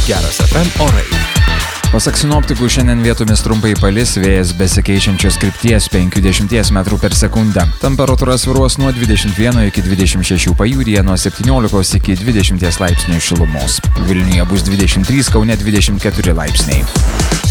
Geras FM orai. Pasak sinoptikų, šiandien vietomis trumpai palis, vėjas besikeičiančios krypties 50 metrų per sekundę. Temperatūra svyruos nuo 21 iki 26, pajūryje nuo 17 iki 20 laipsnių šilumos. Vilniuje bus 23, Kaune 24 laipsniai.